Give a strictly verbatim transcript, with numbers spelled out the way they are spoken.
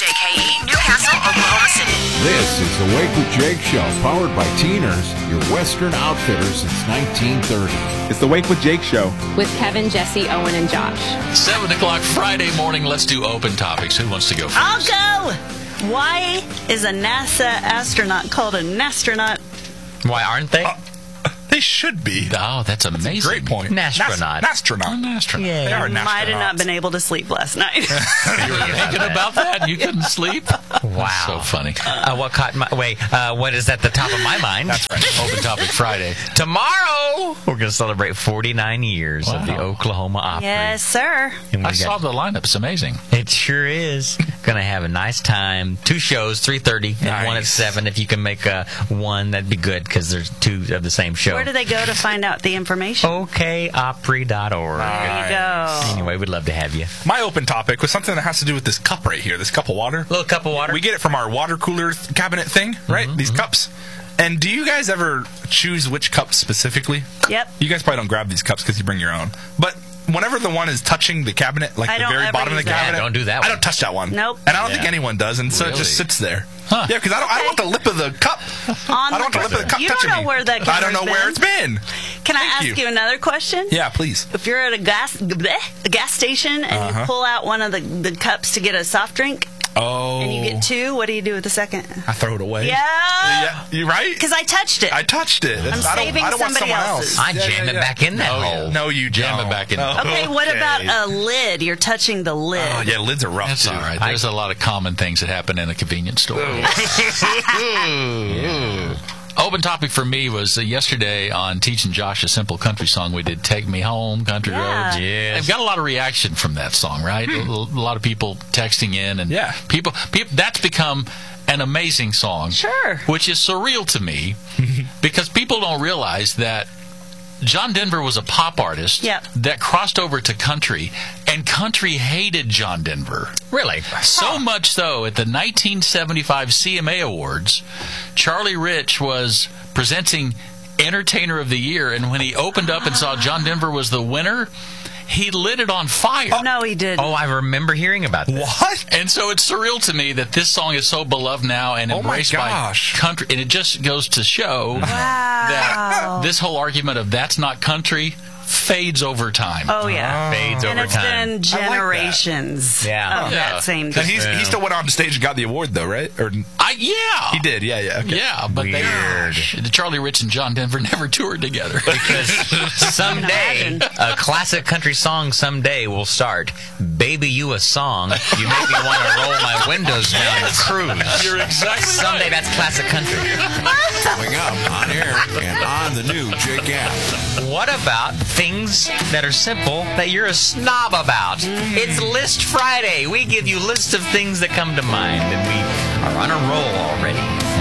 J K E, Newcastle, Oklahoma City. This is the Wake with Jake Show, powered by Teeners, your Western outfitter since nineteen thirty. It's the Wake with Jake Show. With Kevin, Jesse, Owen, and Josh. seven o'clock Friday morning. Let's do open topics. Who wants to go first? I'll go. Why is a NASA astronaut called an astronaut? Why aren't they? Uh, they should be. Oh, that's amazing. That's a great point. An astronaut. Nas- astronaut. An astronaut. Yeah. They are I might have not astronauts. been able to sleep last night. You were thinking about that? You couldn't sleep? Wow. So funny. Uh, what caught my wait? Uh, what is at the top of my mind? That's right. Open Topic Friday. Tomorrow we're going to celebrate forty-nine years of the Wow. Oklahoma Opry. Yes, sir. And we I got- saw the lineup. It's amazing. It sure is. Going to have a nice time. Two shows, three thirty, and one at Nice. seven. If you can make uh, one, that'd be good because there's two of the same show. Where do they go to find out the information? O K opry dot org. There you go. Anyway, we'd love to have you. My open topic was something that has to do with this cup right here, this cup of water. Little cup of water. We get it from our water cooler th- cabinet thing, right? These cups. And do you guys ever choose which cup specifically? Yep. You guys probably don't grab these cups because you bring your own. But whenever the one is touching the cabinet, like I the don't very ever bottom of the use that. cabinet, Yeah, don't do that I one. don't touch that one. Nope. And I don't think Yeah. anyone does, and so it just Really? sits there. Huh. Yeah, because I don't. I don't want the lip of the cup. On I don't want the lip of the cup you don't touching know me. where that I don't know camera's where it's been. Can I Thank ask you. you. another question? Yeah, please. If you're at a gas bleh, a gas station and Uh-huh. you pull out one of the, the cups to get a soft drink Oh. and you get two, what do you do with the second? I throw it away. Yeah. Yeah. You right? Because I touched it. I touched it. That's- I don't, saving I don't want somebody someone else's. else. I Yeah, jam yeah, it yeah. back in that Oh, hole. No, you Jam don't. it back in. Oh, Okay, what okay. about a lid? You're touching the lid. Oh, yeah, lids are rough, That's too. all right. There's a lot of common things that happen in a convenience store. Open topic for me was uh, yesterday on Teaching Josh a Simple Country Song. We did Take Me Home, Country Yeah. Roads. Yes. I've got a lot of reaction from that song, right? A, a lot of people texting in. and Yeah. people, people. That's become an amazing song. Sure. Which is surreal to me because people don't realize that John Denver was a pop artist Yep. that crossed over to country, and country hated John Denver. Really? So much so, at the nineteen seventy-five C M A Awards, Charlie Rich was presenting Entertainer of the Year, and when he opened up and saw John Denver was the winner, he lit it on fire. No, he didn't. Oh, I remember hearing about this. What? And so it's surreal to me that this song is so beloved now and Oh my embraced by gosh. country. And it just goes to show that this whole argument of that's not country fades over time. Oh, yeah. Fades and over it's time. been I like that. generations Yeah. of Yeah. that same And he's, Yeah. he still went on stage and got the award, though, right? Or I, yeah. he did, yeah, yeah. Okay. Yeah, but they, Weird. Charlie Rich and John Denver never toured together. Because someday, Imagine. a classic country song someday will start. Baby, you a song. You make me want to roll my windows down the cruise. You're exactly Someday right. that's classic country. Coming up on air and on the new Jake app. What about things that are simple that you're a snob about? It's List Friday. We give you lists of things that come to mind, and we are on a roll already.